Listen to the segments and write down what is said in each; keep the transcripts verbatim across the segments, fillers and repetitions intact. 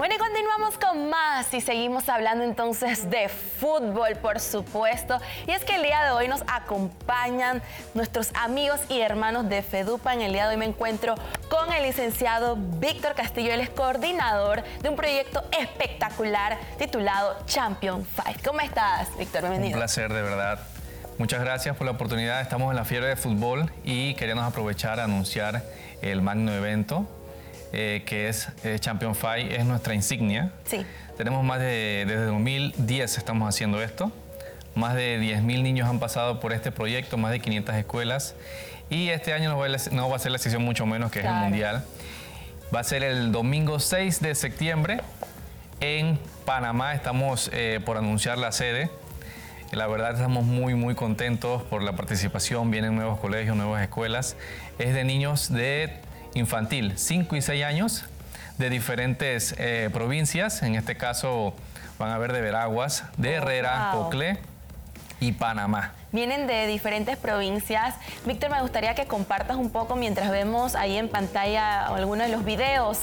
Bueno, y continuamos con más y seguimos hablando entonces de fútbol, por supuesto. Y es que el día de hoy nos acompañan nuestros amigos y hermanos de FEDUPA. En el día de hoy me encuentro con el licenciado Víctor Castillo. Él es coordinador de un proyecto espectacular titulado Champion Five. ¿Cómo estás, Víctor? Bienvenido. Un placer, de verdad. Muchas gracias por la oportunidad. Estamos en la fiebre de fútbol y queríamos aprovechar a anunciar el magno evento. Eh, que es eh, Champion Five, es nuestra insignia. Sí. Tenemos más de, desde dos mil diez estamos haciendo esto. Más de diez mil niños han pasado por este proyecto, más de quinientas escuelas. Y este año no va a, no va a ser la sesión mucho menos, que claro. es el Mundial. Va a ser el domingo seis de septiembre en Panamá. Estamos eh, por anunciar la sede. La verdad estamos muy, muy contentos por la participación. Vienen nuevos colegios, nuevas escuelas. Es de niños de infantil, cinco y seis años, de diferentes eh, provincias. En este caso van a ver de Veraguas, de Herrera, wow. Coclé y Panamá. Vienen de diferentes provincias. Víctor, me gustaría que compartas un poco mientras vemos ahí en pantalla algunos de los videos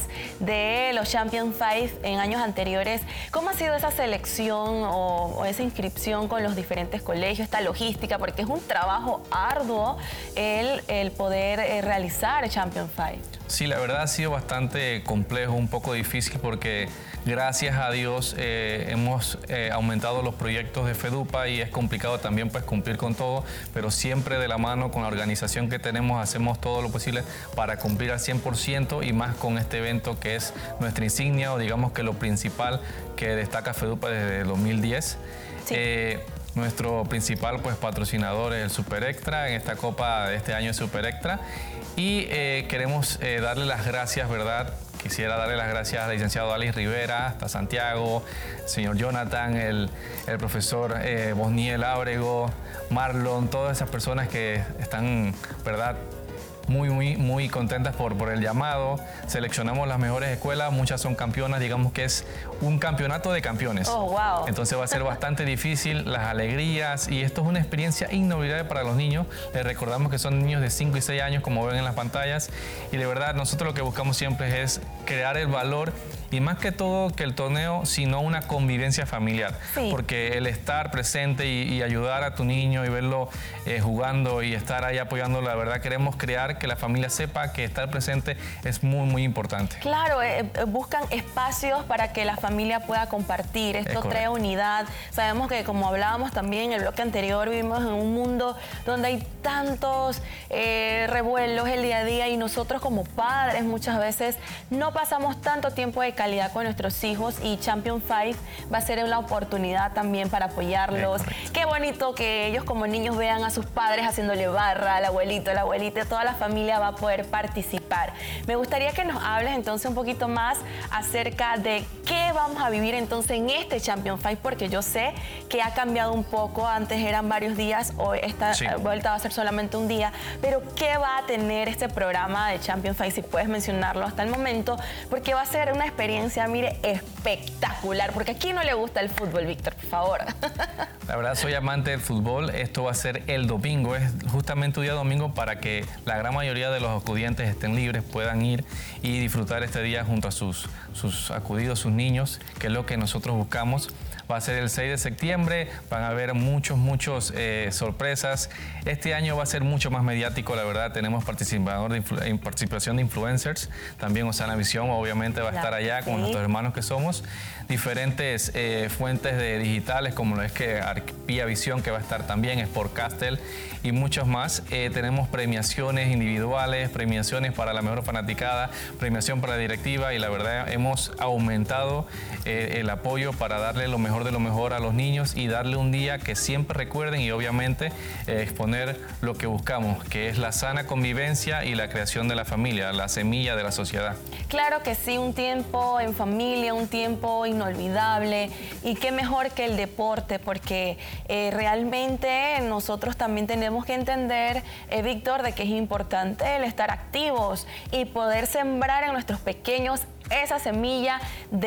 de los Champion Five en años anteriores. ¿Cómo ha sido esa selección o, o esa inscripción con los diferentes colegios, esta logística? Porque es un trabajo arduo el, el poder eh, realizar Champion Five. Sí, la verdad ha sido bastante complejo, un poco difícil porque gracias a Dios eh, hemos eh, aumentado los proyectos de FEDUPA y es complicado también pues cumplir con todo, pero siempre de la mano con la organización que tenemos hacemos todo lo posible para cumplir al cien por ciento y más con este evento que es nuestra insignia o digamos que lo principal que destaca FEDUPA desde dos mil diez. Sí. Eh, nuestro principal pues patrocinador es el Super Extra, en esta copa de este año es Super Extra. Y eh, queremos eh, darle las gracias, ¿verdad? Quisiera darle las gracias al licenciado Alex Rivera, hasta Santiago, el señor Jonathan, el, el profesor eh, Bosniel Ábrego, Marlon, todas esas personas que están, ¿verdad?, muy, muy, muy contentas por, por el llamado. Seleccionamos las mejores escuelas, muchas son campeonas, digamos que es un campeonato de campeones. Oh, wow. Entonces va a ser bastante difícil, las alegrías, y esto es una experiencia inolvidable para los niños. Les recordamos que son niños de cinco y seis años, como ven en las pantallas, y de verdad nosotros lo que buscamos siempre es crear el valor y más que todo que el torneo, sino una convivencia familiar. Sí. Porque el estar presente y, y ayudar a tu niño y verlo eh, jugando y estar ahí apoyándolo, la verdad queremos crear que la familia sepa que estar presente es muy, muy importante. Claro, eh, buscan espacios para que la familia pueda compartir. Esto crea unidad. Sabemos que, como hablábamos también en el bloque anterior, vivimos en un mundo donde hay tantos eh, revuelos el día a día y nosotros como padres muchas veces no pasamos tanto tiempo de calidad con nuestros hijos y Champion Five va a ser una oportunidad también para apoyarlos. Qué bonito que ellos como niños vean a sus padres haciéndole barra al abuelito, a la abuelita, toda la familia va a poder participar. Me gustaría que nos hables entonces un poquito más acerca de qué vamos a vivir entonces en este Champion Five, porque yo sé que ha cambiado un poco, antes eran varios días, hoy esta sí. vuelta va a ser solamente un día, pero ¿qué va a tener este programa de Champion Five? Si puedes mencionarlo hasta el momento, porque va a ser una experiencia, mire, espectacular, porque a quién no le gusta el fútbol, Víctor, por favor. La verdad soy amante del fútbol, esto va a ser el domingo, es justamente un día domingo para que la gran mayoría de los acudientes estén libres, puedan ir y disfrutar este día junto a sus, sus acudidos, sus niños, que es lo que nosotros buscamos. Va a ser el seis de septiembre, van a haber muchos, muchos eh, sorpresas. Este año va a ser mucho más mediático, la verdad. Tenemos participación de, participación de influencers. También Osana Visión, obviamente, va a estar allá con nuestros hermanos que somos. Diferentes eh, fuentes de digitales, como lo es que Arpía Visión, que va a estar también, Sportcastle y muchos más. Eh, tenemos premiaciones individuales, premiaciones para la mejor fanaticada, premiación para la directiva y la verdad hemos aumentado eh, el apoyo para darle lo mejor de lo mejor a los niños y darle un día que siempre recuerden y obviamente eh, exponer lo que buscamos, que es la sana convivencia y la creación de la familia, la semilla de la sociedad. Claro que sí, un tiempo en familia, un tiempo inolvidable y qué mejor que el deporte, porque eh, realmente nosotros también tenemos que entender, eh, Víctor, de que es importante el estar activos y poder sembrar en nuestros pequeños esa semilla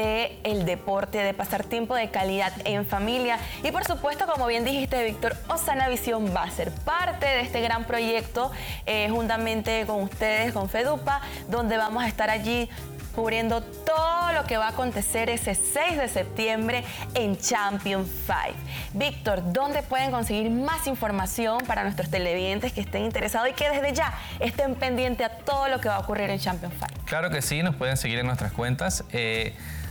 del deporte, de pasar tiempo de calidad en familia. Y por supuesto, como bien dijiste, Víctor, Osana Visión va a ser parte de este gran proyecto, eh, juntamente con ustedes, con FEDUPA, donde vamos a estar allí cubriendo todo lo que va a acontecer ese seis de septiembre en Champions cinco. Víctor, ¿dónde pueden conseguir más información para nuestros televidentes que estén interesados y que desde ya estén pendientes a todo lo que va a ocurrir en Champions cinco? Claro que sí, nos pueden seguir en nuestras cuentas. Eh,